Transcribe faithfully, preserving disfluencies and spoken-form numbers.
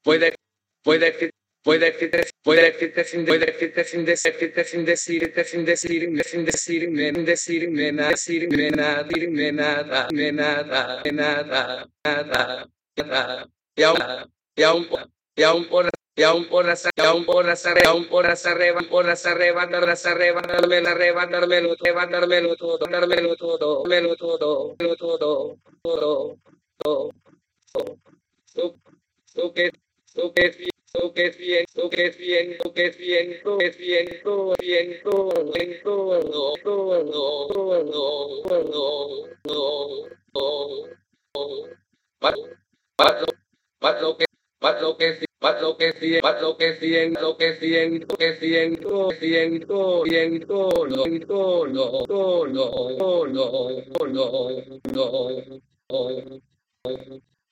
puede, puede que, puede que te, puede que te sin, puede que te sin decirte, sin decirte, sin decirme, sin decirme, sin decirme nada, decirme nada, decirme nada, me nada, me nada, nada, nada, y aún, y aún, y aún por y aún por las y aún por las y aún por las arreba por las arrebatarlas arrebatármelo arrebatármelo arrebatármelo todo dármelo todo dármelo todo dármelo todo todo todo todo tú que tú que tú que siento que siento que siento que siento siento siento no no no no no no no más más lo que más lo que más lo que siento más lo que siento que siento que siento siento siento no no no no no no no no